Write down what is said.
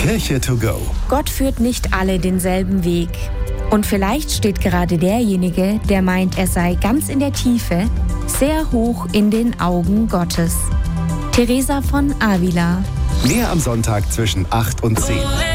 Kirche to go. Gott führt nicht alle denselben Weg. Und vielleicht steht gerade derjenige, der meint, er sei ganz in der Tiefe, sehr hoch in den Augen Gottes. Teresa von Avila. Mehr am Sonntag zwischen 8 und 10.